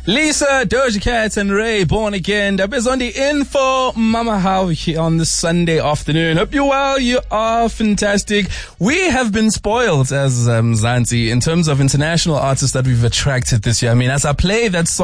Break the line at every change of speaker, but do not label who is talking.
Lisa, Doja Cat and Ray, Born Again. That is on the info. Mama How here on this Sunday afternoon. Hope you're well. You are fantastic. We have been spoiled as Mzansi in terms of international artists that we've attracted this year. I mean, as I play that song,